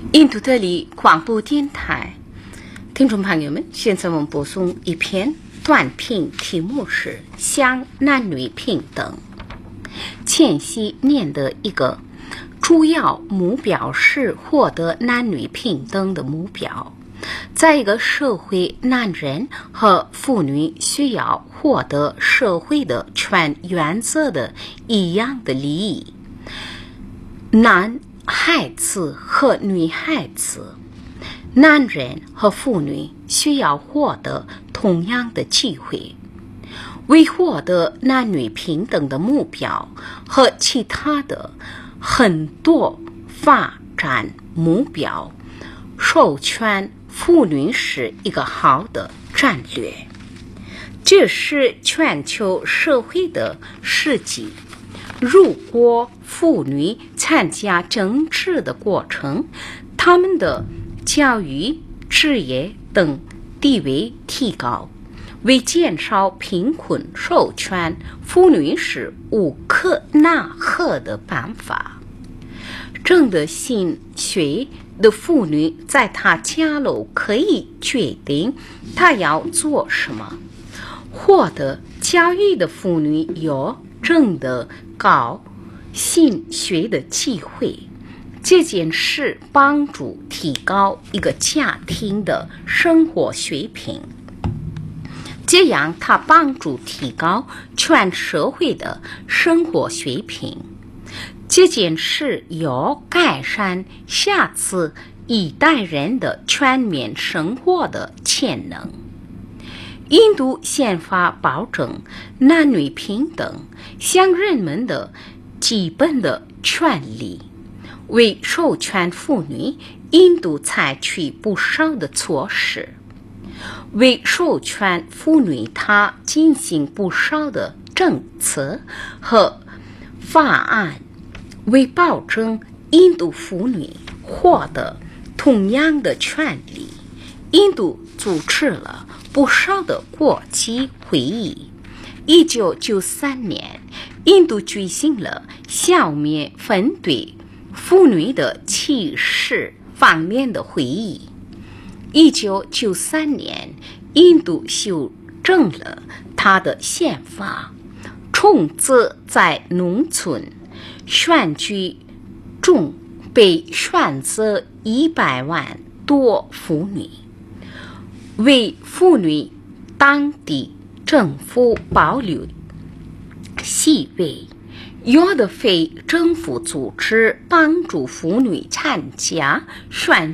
印度德里广播电台听众朋友们，现在我们播送一篇短评，题目是向男女平等。前些年的一个主要目标是获得男女平等的目标。在一个社会，男人和妇女需要获得社会的全原则的一样的利益。男孩子和女孩子，男人和妇女需要获得同样的机会。为获得男女平等的目标和其他的很多发展目标，授权妇女是一个好的战略。这是全球社会的实际。如果妇女参加政治的过程，她们的教育、职业等地位提高，为减少贫困，授权妇女是无可奈何的办法。挣得薪水的妇女在她家楼可以决定她要做什么。获得教育的妇女有挣得高薪水的机会。这件事帮助提高一个家庭的生活水平，这样它帮助提高全社会的生活水平。这件事有改善下次一代人的全面生活的潜能。印度宪法保证男女平等，向人们的基本的权利。为授权妇女，印度采取不少的措施。为授权妇女，她进行不少的政策和法案。为保证印度妇女获得同样的权利，印度组织了不少的国际会议。1993年，印度举行了消灭反对妇女的歧视方面的会议。1993年，印度修正了它的宪法，重置在农村选举中被选择100万多妇女。为妇女当地政府保留席位，有的非政府组织帮助妇女参加选